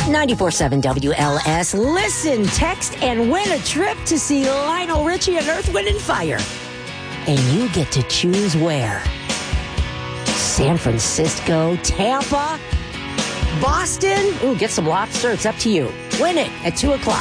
94.7 WLS. Listen, text, and win a trip to see Lionel Richie and Earth, Wind, and Fire. And you get to choose where. San Francisco, Tampa, Boston. Ooh, get some lobster. It's up to you. Win it at 2 o'clock.